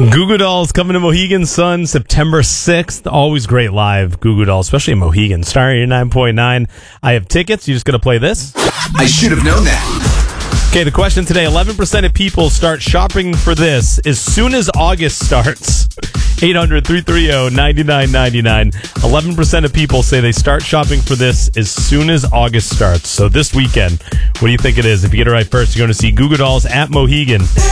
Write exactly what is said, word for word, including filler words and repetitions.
Goo Goo Dolls coming to Mohegan Sun September sixth. Always great live Goo Goo Dolls, especially in Mohegan. Star eighty-nine point nine. I have tickets. You just got to play this. I should have known that. Okay, the question today, eleven percent of people start shopping for this as soon as August starts. eight hundred, three three zero, nine nine nine nine. eleven percent of people say they start shopping for this as soon as August starts. So this weekend, what do you think it is? If you get it right first, you're going to see Goo Goo Dolls at Mohegan.